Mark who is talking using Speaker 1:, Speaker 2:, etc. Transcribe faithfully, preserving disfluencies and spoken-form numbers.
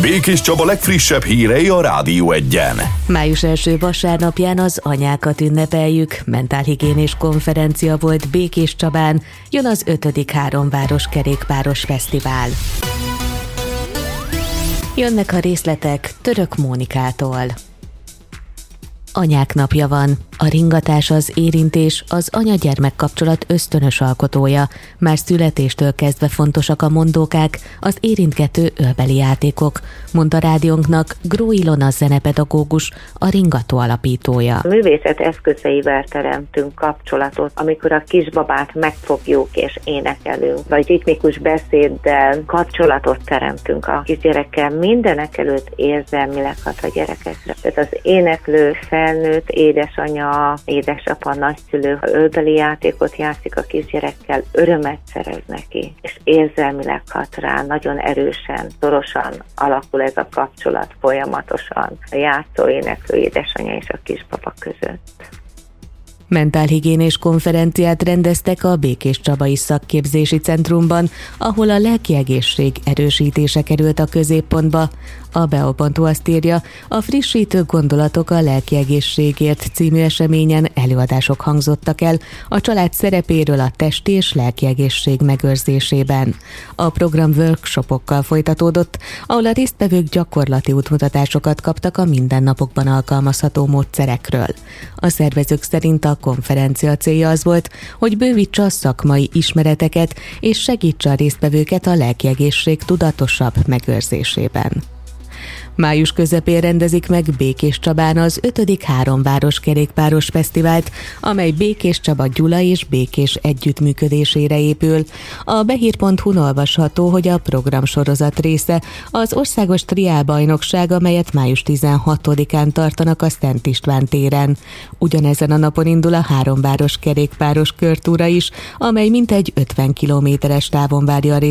Speaker 1: Békés Csaba legfrissebb hírei a Rádió Egyen.
Speaker 2: Május első vasárnapján az anyákat ünnepeljük. Mentálhigiénés konferencia volt Békés Csabán, jön az ötödik Háromváros kerékpáros fesztivál. Jönnek a részletek Török Mónikától. Anyák napja van. A ringatás, az érintés, az anya-gyermek kapcsolat ösztönös alkotója. Már születéstől kezdve fontosak a mondókák, az érintgető ölbeli játékok, mondta rádiónknak Gró Ilona zenepedagógus, a Ringató alapítója.
Speaker 3: A művészet eszközeivel teremtünk kapcsolatot, amikor a kisbabát megfogjuk és énekelünk, vagy ritmikus beszéddel kapcsolatot teremtünk a kisgyerekkel, mindenek előtt érzelmileg hat a gyerekekre. Tehát az éneklő felnőtt édesanyja, édesapa, nagyszülő, ha ölbeli játékot játszik a kisgyerekkel, örömet szerez neki, és érzelmileg hat rá, nagyon erősen, szorosan alakul ez a kapcsolat folyamatosan a játszó, éneklő édesanyja és a kisbaba között.
Speaker 2: Mentálhigiénés konferenciát rendeztek a Békés Csabai Szakképzési Centrumban, ahol a lelki egészség erősítése került a középpontba. A bé e o pont hu azt írja, a frissítő gondolatok a lelki egészségért című eseményen előadások hangzottak el a család szerepéről a testi és lelki egészség megőrzésében. A program workshopokkal folytatódott, ahol a résztvevők gyakorlati útmutatásokat kaptak a mindennapokban alkalmazható módszerekről. A szervezők szerint a konferencia célja az volt, hogy bővítse a szakmai ismereteket és segítse a résztvevőket a lelki egészség tudatosabb megőrzésében. Május közepén rendezik meg Békés Csabán az ötödik Háromváros kerékpáros fesztivált, amely Békés Csaba Gyula és Békés együttműködésére épül. A behír pont hu-n olvasható, hogy a programsorozat része az országos triálbajnokság, amelyet május tizenhatodikán tartanak a Szent István téren. Ugyanezen a napon indul a Háromváros kerékpáros körtúra is, amely mintegy ötven kilométeres távon várja a